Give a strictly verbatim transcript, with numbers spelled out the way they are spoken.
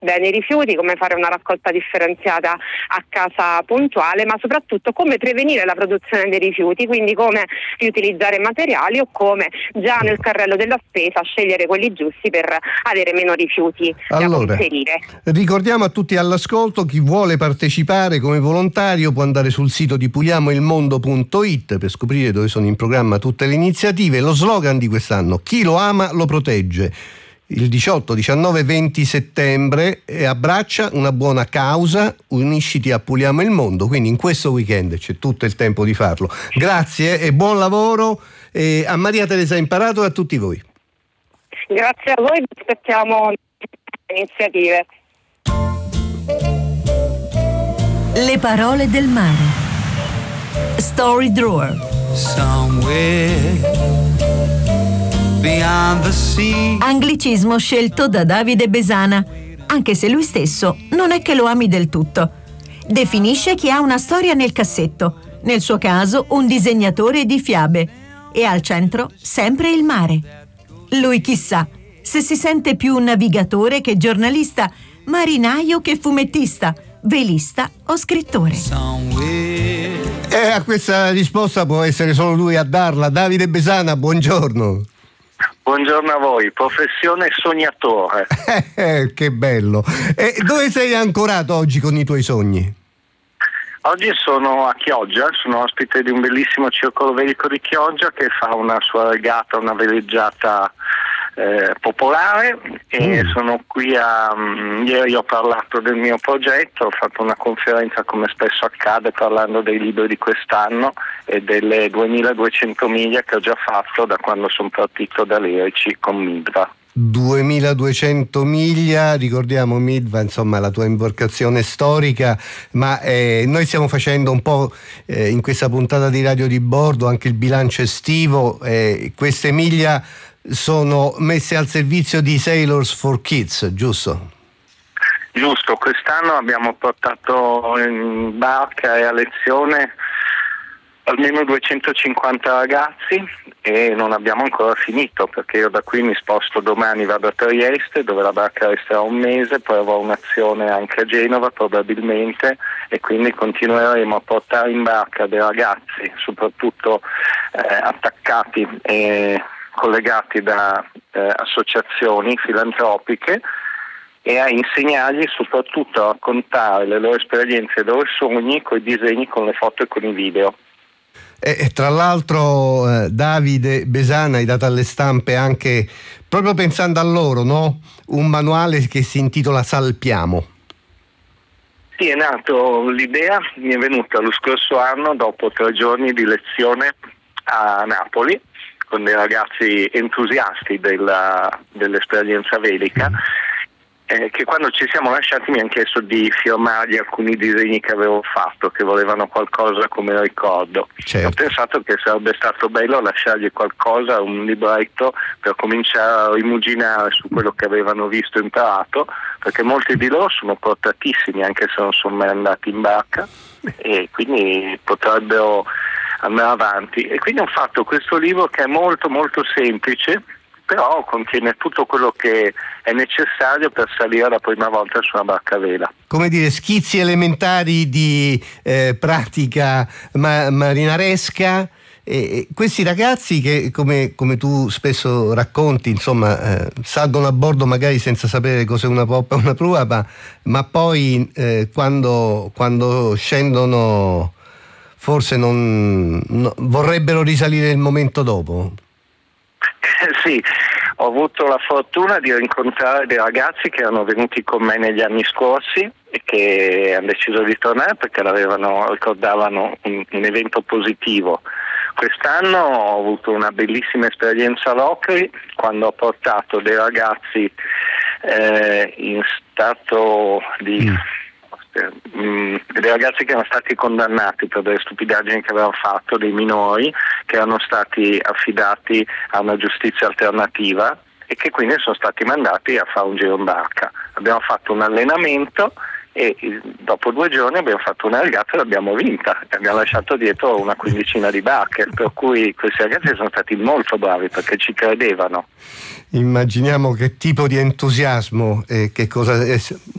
bene i rifiuti, come fare una raccolta differenziata a casa puntuale, ma soprattutto come prevenire la produzione dei rifiuti, quindi come riutilizzare materiali o come già nel carrello della spesa scegliere quelli giusti per avere meno rifiuti allora, da conferire. Ricordiamo a tutti all'ascolto, chi vuole partecipare come volontario può andare sul sito di puliamo il mondo punto it per scoprire dove sono in programma tutte le iniziative. Lo slogan di quest'anno: chi lo ama lo protegge. Il diciotto, diciannove, venti settembre, e abbraccia una buona causa, unisciti a Puliamo il Mondo, quindi in questo weekend c'è tutto il tempo di farlo. Grazie e buon lavoro e a Maria Teresa Imparato e a tutti voi. Grazie a voi, vi aspettiamo iniziative. Le parole del mare. Story Drawer. Somewhere beyond the sea. Anglicismo scelto da Davide Besana, anche se lui stesso non è che lo ami del tutto. Definisce chi ha una storia nel cassetto, nel suo caso un disegnatore di fiabe, e al centro sempre il mare. Lui chissà se si sente più un navigatore che giornalista, marinaio che fumettista, velista o scrittore. E a questa risposta può essere solo lui a darla. Davide Besana, buongiorno. Buongiorno a voi, professione sognatore. Eh, che bello. E dove sei ancorato oggi con i tuoi sogni? Oggi sono a Chioggia, sono ospite di un bellissimo circolo velico di Chioggia che fa una sua regata, una veleggiata eh, popolare e mm. sono qui a... Um, ieri ho parlato del mio progetto, ho fatto una conferenza come spesso accade parlando dei libri di quest'anno e delle duemiladuecento miglia che ho già fatto da quando sono partito da Lerici con Midva. duemiladuecento miglia, ricordiamo Midva, insomma la tua imbarcazione storica, ma eh, noi stiamo facendo un po' eh, in questa puntata di Radio di Bordo anche il bilancio estivo. Eh, queste miglia sono messe al servizio di Sailors for Kids, giusto? Giusto, quest'anno abbiamo portato in barca e a lezione almeno duecentocinquanta ragazzi e non abbiamo ancora finito, perché io da qui mi sposto domani, vado a Trieste dove la barca resterà un mese, poi avrò un'azione anche a Genova probabilmente e quindi continueremo a portare in barca dei ragazzi soprattutto eh, attaccati e collegati da eh, associazioni filantropiche e a insegnargli soprattutto a raccontare le loro esperienze e i loro sogni con i disegni, con le foto e con i video. E tra l'altro eh, Davide Besana hai dato alle stampe anche, proprio pensando a loro, no? Un manuale che si intitola Salpiamo. Sì, è nato, l'idea mi è venuta lo scorso anno dopo tre giorni di lezione a Napoli con dei ragazzi entusiasti della, dell'esperienza velica. Mm. Eh, che quando ci siamo lasciati mi hanno chiesto di firmargli alcuni disegni che avevo fatto, che volevano qualcosa come ricordo. Certo. Ho pensato che sarebbe stato bello lasciargli qualcosa, un libretto, per cominciare a rimuginare su quello che avevano visto e imparato, perché molti di loro sono portatissimi, anche se non sono mai andati in barca, e quindi potrebbero andare avanti. E quindi ho fatto questo libro che è molto molto semplice, però contiene tutto quello che è necessario per salire la prima volta su una barca a vela. Come dire, schizzi elementari di eh, pratica ma- marinaresca. E questi ragazzi che, come, come tu spesso racconti, insomma, eh, salgono a bordo magari senza sapere cos'è una poppa e una prua, ma, ma poi eh, quando, quando scendono forse non, no, vorrebbero risalire il momento dopo. Sì, ho avuto la fortuna di incontrare dei ragazzi che erano venuti con me negli anni scorsi e che hanno deciso di tornare perché l'avevano, ricordavano un, un evento positivo. Quest'anno ho avuto una bellissima esperienza a Locri quando ho portato dei ragazzi eh, in stato di... Mm. dei ragazzi che erano stati condannati per delle stupidaggini che avevano fatto, dei minori che erano stati affidati a una giustizia alternativa e che quindi sono stati mandati a fare un giro in barca. Abbiamo fatto un allenamento e dopo due giorni abbiamo fatto una regata e l'abbiamo vinta e abbiamo lasciato dietro una quindicina di barche, per cui questi ragazzi sono stati molto bravi perché ci credevano. Immaginiamo che tipo di entusiasmo e che cosa è